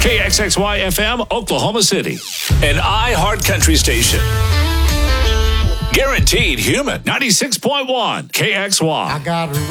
KXXY FM, Oklahoma City. An iHeart Country station. Guaranteed human. 96.1 KXY. I got